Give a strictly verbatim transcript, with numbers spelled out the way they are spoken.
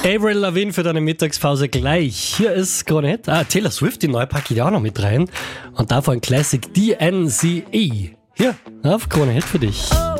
Avril Lavigne für deine Mittagspause gleich. Hier ist Krone Hit. Ah, Taylor Swift, die neue packe ich auch noch mit rein. Und davor ein Classic D N C E. Hier, auf Krone Hit für dich. Oh.